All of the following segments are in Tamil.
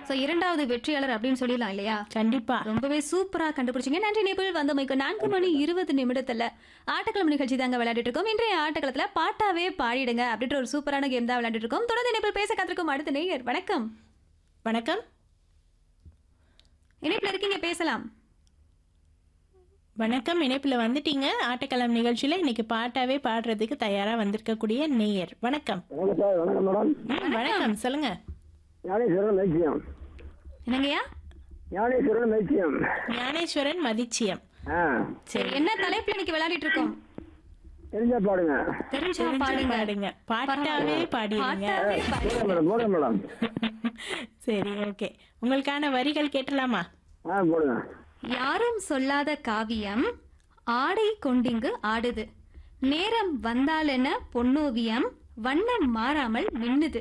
சோ இரண்டாவது வெற்றியாளர் அப்படின்னு சொல்லிடலாம் இல்லையா? கண்டிப்பா. ரொம்பவே சூப்பரா கண்டுபிடிச்சீங்க. நன்றி நேபிள் வந்தமைக்கு 4:20 நிமிடத்துல ஆட்டக்களம் நிகழ்ச்சி தாங்க விளையாடிட்டு இருக்கோம். இன்றைய ஆட்டக்களத்துல பாட்டாவே பாடிடுங்க அப்படின்ற ஒரு சூப்பரான கேம் தான் விளையாடிட்டு இருக்கோம். தொடர்ந்து நேபிள் பேச காத்திருக்கும் அடுத்த நேயர். வணக்கம். வணக்கம். இணைப்புல இருக்கீங்க, பேசலாம். வணக்கம். இணைப்புல வந்துட்டீங்க. ஆட்டக்களம் நிகழ்ச்சியில இன்னைக்கு பாட்டாவே பாடுறதுக்கு தயாரா வந்திருக்கக்கூடிய நேயர். வணக்கம். வணக்கம் சார். வணக்கம் மேடம். வணக்கம், சொல்லுங்க. ஞானேஸ்வரன் மைச்சியம். என்னங்கய்யா? ஞானேஸ்வரன் மைச்சியம். ஞானேஸ்வரன் மதிச்சியம். சரி, என்ன தலைப்புல இன்னைக்கு விளையாடிட்டு இருக்கோம்? தெரிஞ்சா பாடுங்க. தெரிஞ்சா தெரிஞ்சா பாடுங்க. பாடுங்க. பாட்டாவே பாடிடுங்க. பாட்டாவே பாடுங்க. போடுங்க மேடம், போடுங்க மேடம். சரி, ஓகே. உங்களுக்கான வரிகள் கேட்டலாமா? போடுங்க. யாரும் சொல்லாத காவியம் ஆடை கொண்டிங்கு ஆடுது, நேரம் வந்தாலென பொன்னோவியம் வண்ணம் மாறாமல் மின்னுது.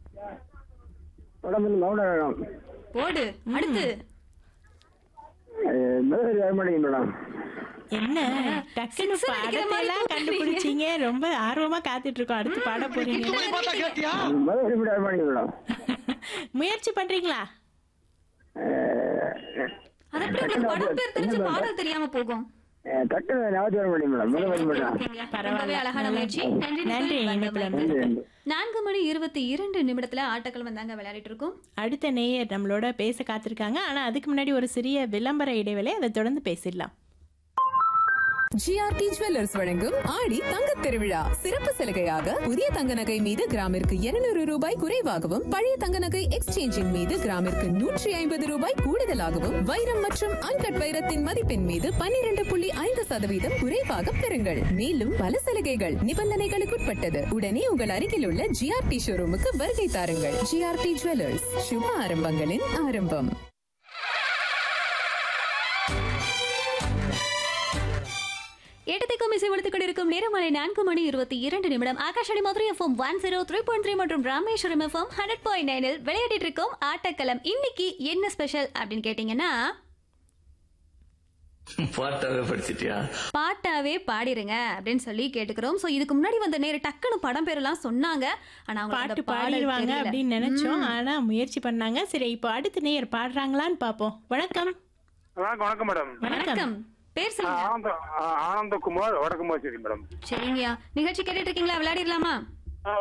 மேடம் இந்த மௌன வேணும். போடு அடுத்து. மெதரி வரமாட்டேங்க மேடம். என்ன டக்குன்னு சிக்ஸர் அடிக்கிற மாதிரி படத்தையெல்லாம் கண்டுபிடிச்சீங்க. ரொம்ப ஆர்வமா காத்துட்டு இருக்கோம். அடுத்து பாட போறீங்க. மெதரி வரமாட்டேங்க மேடம். முயற்சி பண்றீங்களா? அது எப்படி உங்களுக்கு படம் பேர் தெரிஞ்சு பாடல் தெரியாம போகும்? டக்கு ஞாபகத்து வர மாட்டேங்க மேடம். மெதரி வர மாட்டேன். ஓகேங்க. ரொம்பவே அழகான முயற்சி. நன்றி. நன்றி இணைப்புல வந்தமைக்கு. இருந்து. 4:22 ஆட்டக்கள் வந்தாங்க விளையாடிட்டு இருக்கோம். அடுத்த நேயர் நம்மளோட பேச காத்திருக்காங்க. ஆனா அதுக்கு முன்னாடி ஒரு சிறிய விளம்பர இடைவேளை, அதை தொடர்ந்து பேசிடலாம். ஜிஆர்டி ஜுவல்லர்ஸ் வழங்கும் ஆடி தங்கத் திருவிழா சிறப்பு சலுகையாக புதிய தங்க நகை மீது கிராமிற்கு 200 ரூபாய் குறைவாகவும், பழைய தங்க நகை எக்ஸ்சேஞ்சின் மீது கிராமிற்கு 150 ரூபாய் கூடுதலாகவும், வைரம் மற்றும் அன்கட் வைரத்தின் மதிப்பின் மீது 12.5% குறைவாக பெறுங்கள். மேலும் பல சலுகைகள் நிபந்தனைகளுக்குட்பட்டது. உடனே உங்கள் அருகில் உள்ள ஜிஆர்டி ஷோரூமுக்கு வருகை தாருங்கள். ஜிஆர்டி ஜுவல்லர்ஸ், சுப ஆரம்பங்களின் ஆரம்பம். எட்டத்தைக்கும் இசை வளர்த்துக் கொண்டிருக்கும் நேரம் மாலை 4:22 ஆகாஷவாணி மதுரை எஃப்எம் 103.3 மற்றும் ராமேஸ்வரம் எஃப்எம் 100.9 விளையாடிட்டு இருக்கோம் ஆட்டக்களம். இன்னைக்கு என்ன ஸ்பெஷல் அப்படின்னு கேட்டீங்கன்னா, பாட்டாவே படிச்சிட்டியா? பாட்டாவே பாடிருங்க அப்படின்னு சொல்லி கேட்டுக்கிறோம். சோ இதுக்கு முன்னாடி வந்த நேரம் டக்குன்னு படம் பேரெல்லாம் சொன்னாங்க. ஆனா அவங்க பாட்டு அந்த பாடல் பாடிடுவாங்க தெரியல. அப்படின்னு நினைச்சோம். ஆனா முயற்சி பண்ணாங்க. சரி, இப்போ அடுத்த நேயர் பாடுறாங்களான்னு பாப்போம். வணக்கம். வணக்கம் மேடம். வணக்கம். பேர் சொல்லுங்க. ஆனந்தகுமார், வடக்குமார். சரி மேடம். சரிங்கய்யா, நிகழ்ச்சி கேட்டுட்டு இருக்கீங்களா? விளையாடிடலாமா?